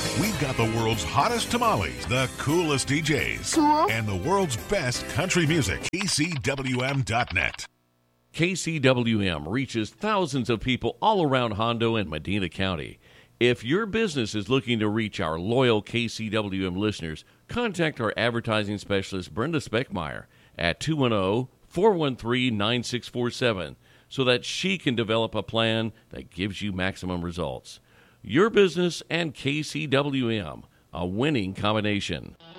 We've got the world's hottest tamales, the coolest DJs, Cool. and the world's best country music. KCWM.net. KCWM reaches thousands of people all around Hondo and Medina County. If your business is looking to reach our loyal KCWM listeners, contact our advertising specialist, Brenda Speckmeyer, at 210-413-9647 so that she can develop a plan that gives you maximum results. Your business and KCWM, a winning combination.